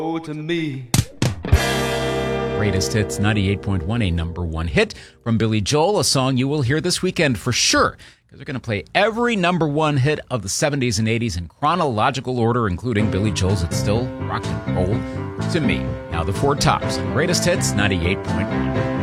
Oh, to me. Greatest Hits 98.1, a number one hit from Billy Joel, a song you will hear this weekend for sure, because we're going to play every number one hit of the 70s and 80s in chronological order, including Billy Joel's It's Still Rock and Roll to Me. Now the four tops on Greatest Hits 98.1.